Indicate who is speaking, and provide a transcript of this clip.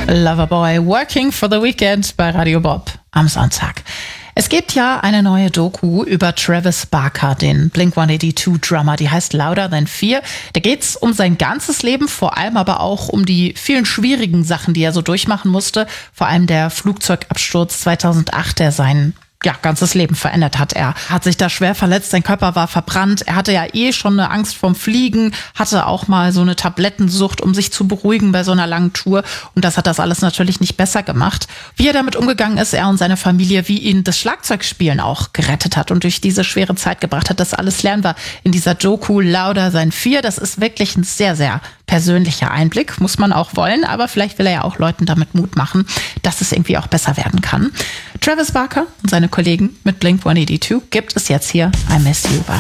Speaker 1: Loverboy, Working for the Weekend bei Radio Bob am Sonntag. Es gibt ja eine neue Doku über Travis Barker, den Blink-182-Drummer, die heißt Louder Than Fear. Da geht's um sein ganzes Leben, vor allem aber auch um die vielen schwierigen Sachen, die er so durchmachen musste. Vor allem der Flugzeugabsturz 2008, der sein ganzes Leben verändert hat. Er hat sich da schwer verletzt, sein Körper war verbrannt. Er hatte ja schon eine Angst vorm Fliegen, hatte auch mal so eine Tablettensucht, um sich zu beruhigen bei so einer langen Tour. Und das hat das alles natürlich nicht besser gemacht. Wie er damit umgegangen ist, er und seine Familie, wie ihn das Schlagzeugspielen auch gerettet hat und durch diese schwere Zeit gebracht hat, das alles lernen wir in dieser Doku Louder Than Fear. Das ist wirklich ein sehr, sehr persönlicher Einblick, muss man auch wollen. Aber vielleicht will er ja auch Leuten damit Mut machen, dass es irgendwie auch besser werden kann. Travis Barker und seine Kollegen mit Blink-182 gibt es jetzt hier I Miss You.